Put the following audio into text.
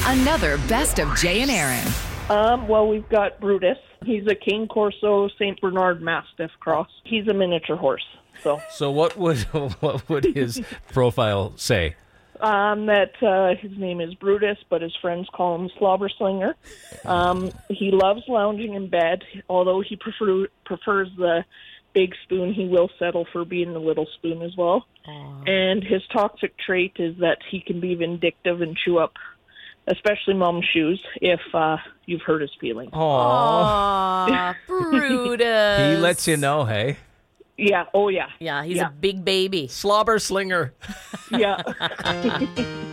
Another Best of Jay and Aaron. Well, we've got Brutus. He's a Cane Corso St. Bernard Mastiff cross. He's a miniature horse. So what would his profile say? That his name is Brutus, but his friends call him Slobberslinger. He loves lounging in bed. Although he prefers the big spoon, he will settle for being the little spoon as well. And his toxic trait is that he can be vindictive and chew up especially mom's shoes, if you've hurt his feelings. Aw, Brutus. He lets you know, hey? Yeah, oh yeah. Yeah, he's a big baby. Slobber slinger. Yeah.